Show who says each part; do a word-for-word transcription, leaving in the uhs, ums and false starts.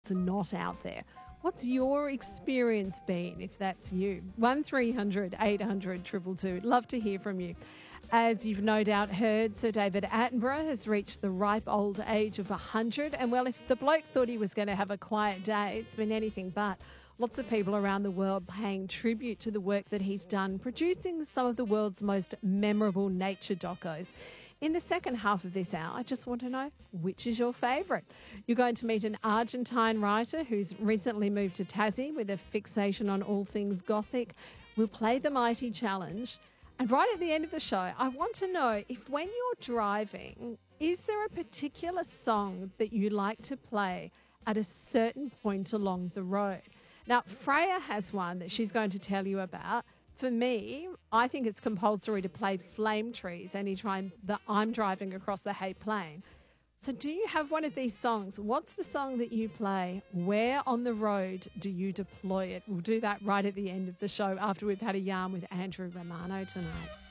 Speaker 1: what's not out there. What's your experience been, if that's you? one three hundred eight hundred two two two. Love to hear from you. As you've no doubt heard, Sir David Attenborough has reached the ripe old age of one hundred. And, well, if the bloke thought he was going to have a quiet day, it's been anything but. Lots of people around the world paying tribute to the work that he's done, producing some of the world's most memorable nature docos. In the second half of this hour, I just want to know, which is your favourite? You're going to meet an Argentine writer who's recently moved to Tassie with a fixation on all things Gothic. We'll play the Mighty Challenge. And right at the end of the show, I want to know if when you're driving, is there a particular song that you like to play at a certain point along the road? Now, Freya has one that she's going to tell you about. For me, I think it's compulsory to play Flame Trees anytime that I'm driving across the Hay Plain. So do you have one of these songs? What's the song that you play? Where on the road do you deploy it? We'll do that right at the end of the show after we've had a yarn with Andrew Romano tonight.